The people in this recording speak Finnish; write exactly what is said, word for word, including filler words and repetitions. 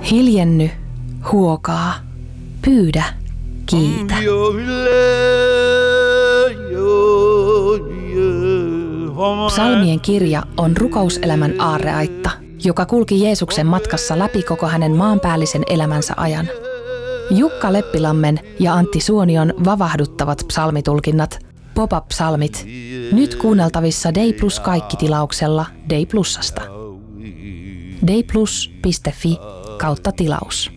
Hiljenny, huokaa, pyydä, kiitä. Psalmien kirja on rukouselämän aarreaitta, joka kulki Jeesuksen matkassa läpi koko hänen maanpäällisen elämänsä ajan. Jukka Leppilammen ja Antti Suonion vavahduttavat psalmitulkinnat, pop-up-psalmit, nyt kuunneltavissa Dei Plus kaikki-tilauksella Dei Plusasta. dei plus piste fi kautta tilaus.